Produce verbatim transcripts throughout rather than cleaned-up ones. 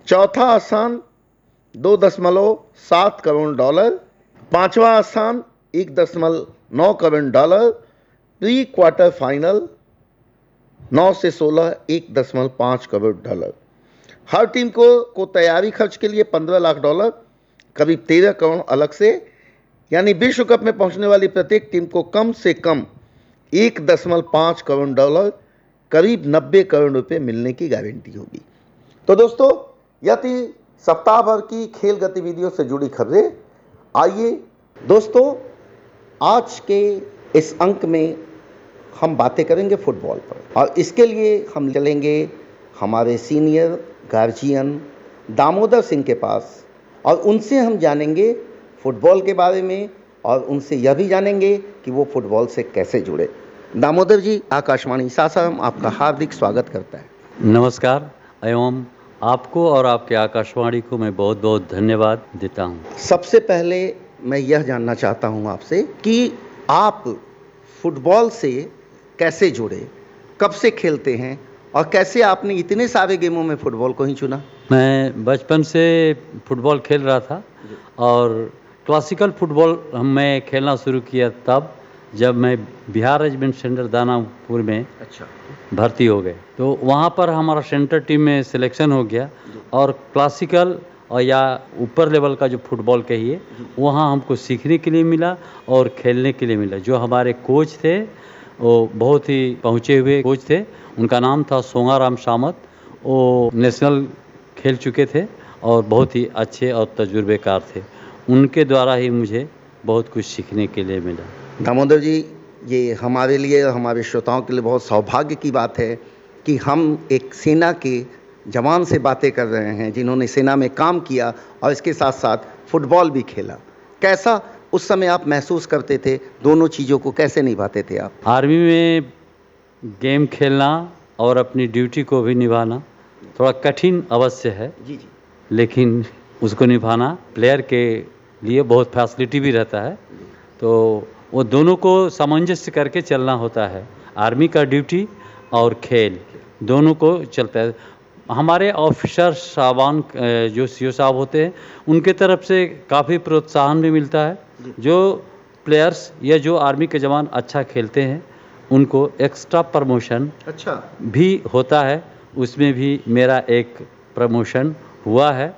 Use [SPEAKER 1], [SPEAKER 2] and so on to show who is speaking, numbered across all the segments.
[SPEAKER 1] चौथा स्थान दो दशमलव सात करोड़ डॉलर, पांचवा स्थान एक दशमलव नौ crore dollar, pre quarter final नौ से सोलह एक दशमलव पाँच करोड़ डॉलर। हर टीम को को तैयारी खर्च के लिए पंद्रह लाख डॉलर, करीब तेरह करोड़ अलग से, यानी विश्व कप में पहुंचने वाली प्रत्येक टीम को कम से कम एक दशमलव पाँच करोड़ डॉलर, करीब नब्बे करोड़ रुपए मिलने की गारंटी होगी। तो दोस्तों, यह थी सप्ताह भर की खेल गतिविधियों से जुड़ी खबरें। आइए दोस्तों, आज के इस अंक में हम बातें करेंगे फुटबॉल पर, और इसके लिए हम चलेंगे हमारे सीनियर गार्जियन दामोदर सिंह के पास, और उनसे हम जानेंगे फुटबॉल के बारे में, और उनसे यह भी जानेंगे कि वो फुटबॉल से कैसे जुड़े। दामोदर जी, आकाशवाणी सासाराम आपका हार्दिक स्वागत करता है।
[SPEAKER 2] नमस्कार एवं आपको और आपके आकाशवाणी को मैं बहुत बहुत धन्यवाद देता हूँ।
[SPEAKER 1] सबसे पहले मैं यह जानना चाहता हूँ आपसे कि आप फुटबॉल से कैसे जुड़े, कब से खेलते हैं, और कैसे आपने इतने सारे गेमों में फुटबॉल को ही चुना?
[SPEAKER 2] मैं बचपन से फुटबॉल खेल रहा था, और क्लासिकल फुटबॉल हम मैं खेलना शुरू किया तब जब मैं बिहार रेजिमेंट सेंटर दानापुर में
[SPEAKER 1] अच्छा
[SPEAKER 2] भर्ती हो गए। तो वहाँ पर हमारा सेंटर टीम में सिलेक्शन हो गया, और क्लासिकल और या ऊपर लेवल का जो फुटबॉल कहिए वहाँ हमको सीखने के लिए मिला और खेलने के लिए मिला। जो हमारे कोच थे वो बहुत ही पहुँचे हुए कोच थे, उनका नाम था सोंगाराम सामत। वो नेशनल खेल चुके थे और बहुत ही अच्छे और तजुर्बेकार थे। उनके द्वारा ही मुझे बहुत कुछ सीखने के लिए मिला।
[SPEAKER 1] दामोदर जी, ये हमारे लिए, हमारे श्रोताओं के लिए बहुत सौभाग्य की बात है कि हम एक सेना के जवान से बातें कर रहे हैं जिन्होंने सेना में काम किया और इसके साथ साथ फुटबॉल भी खेला। कैसा उस समय आप महसूस करते थे, दोनों चीज़ों को कैसे निभाते थे आप?
[SPEAKER 2] आर्मी में गेम खेलना और अपनी ड्यूटी को भी निभाना थोड़ा कठिन अवश्य है,
[SPEAKER 1] जी जी,
[SPEAKER 2] लेकिन उसको निभाना प्लेयर के लिए बहुत फैसिलिटी भी रहता है। तो वो दोनों को सामंजस्य करके चलना होता है। आर्मी का ड्यूटी और खेल दोनों को चलता है। हमारे ऑफिसर साहबान जो सी ओ साहब होते हैं उनके तरफ से काफ़ी प्रोत्साहन भी मिलता है। जो प्लेयर्स या जो आर्मी के जवान अच्छा खेलते हैं उनको एक्स्ट्रा प्रमोशन
[SPEAKER 1] अच्छा
[SPEAKER 2] भी होता है। उसमें भी मेरा एक प्रमोशन हुआ है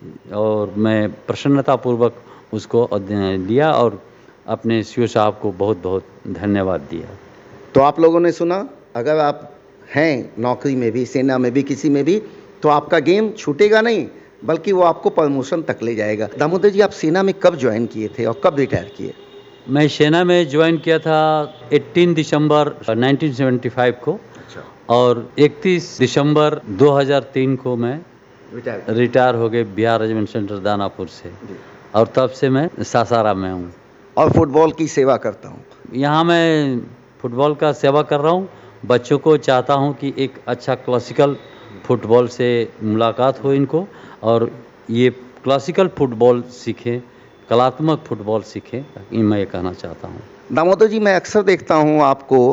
[SPEAKER 2] और मैं प्रसन्नतापूर्वक उसको लिया और अपने सी ओ साहब को बहुत बहुत धन्यवाद दिया।
[SPEAKER 1] तो आप लोगों ने सुना, अगर आप हैं नौकरी में भी, सेना में भी, किसी में भी, तो आपका गेम छूटेगा नहीं, बल्कि वो आपको प्रमोशन तक ले जाएगा। दामोदर जी, आप सेना में कब ज्वाइन किए थे और कब रिटायर किए?
[SPEAKER 2] मैं सेना में ज्वाइन किया था अठारह दिसंबर उन्नीस सौ पचहत्तर को।
[SPEAKER 1] अच्छा।
[SPEAKER 2] और इकतीस दिसंबर दो हज़ार तीन को मैं
[SPEAKER 1] रिटायर
[SPEAKER 2] रिटायर हो गए बिहार रेजिमेंट सेंटर दानापुर से, और तब से मैं सासाराम में हूँ
[SPEAKER 1] और फुटबॉल की सेवा करता हूँ।
[SPEAKER 2] यहाँ मैं फुटबॉल का सेवा कर रहा हूँ। बच्चों को चाहता हूँ कि एक अच्छा क्लासिकल फुटबॉल से मुलाकात हो इनको, और ये क्लासिकल फुटबॉल सीखें, कलात्मक फुटबॉल सीखें, ये मैं कहना चाहता हूँ।
[SPEAKER 1] दामोदर जी, मैं अक्सर देखता हूँ आपको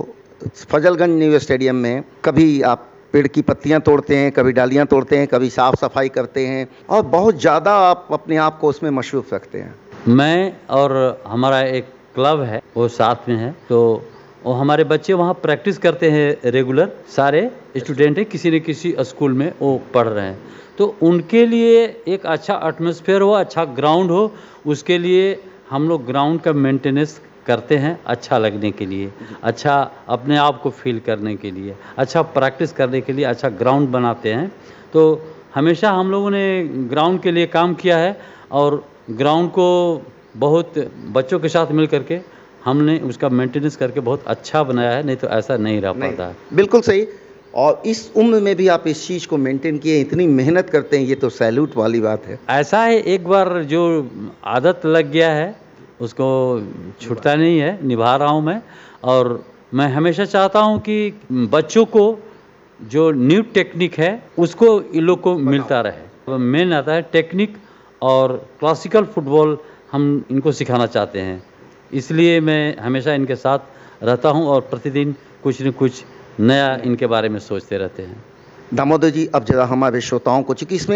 [SPEAKER 1] फजलगंज न्यू स्टेडियम में, कभी आप पेड़ की पत्तियाँ तोड़ते हैं, कभी डालियाँ तोड़ते हैं, कभी साफ़ सफाई करते हैं, और बहुत ज़्यादा आप अपने आप को उसमें मशरूफ़ रखते हैं।
[SPEAKER 2] मैं और हमारा एक क्लब है वो साथ में है, तो वो हमारे बच्चे वहाँ प्रैक्टिस करते हैं रेगुलर। सारे स्टूडेंट हैं, किसी न किसी स्कूल में वो पढ़ रहे हैं। तो उनके लिए एक अच्छा एटमॉस्फेयर हो, अच्छा ग्राउंड हो, उसके लिए हम लोग ग्राउंड का मेंटेनेंस करते हैं, अच्छा लगने के लिए, अच्छा अपने आप को फील करने के लिए, अच्छा प्रैक्टिस करने के लिए अच्छा ग्राउंड बनाते हैं। तो हमेशा हम लोगों ने ग्राउंड के लिए काम किया है, और ग्राउंड को बहुत बच्चों के साथ मिल करके हमने उसका मेंटेनेंस करके बहुत अच्छा बनाया है, नहीं तो ऐसा नहीं रह पाता है।
[SPEAKER 1] बिल्कुल सही। और इस उम्र में भी आप इस चीज़ को मेंटेन किए, इतनी मेहनत करते हैं, ये तो सैल्यूट वाली बात है।
[SPEAKER 2] ऐसा है, एक बार जो आदत लग गया है उसको छूटता नहीं है, निभा रहा हूँ मैं। और मैं हमेशा चाहता हूँ कि बच्चों को जो न्यू टेक्निक है उसको इन लोग को मिलता रहे। मेन आता है टेक्निक, और क्लासिकल फुटबॉल हम इनको सिखाना चाहते हैं, इसलिए मैं हमेशा इनके साथ रहता हूं और प्रतिदिन कुछ न कुछ नया इनके बारे में सोचते रहते हैं।
[SPEAKER 1] दामोदर जी, अब जरा हमारे श्रोताओं को, चूँकि इसमें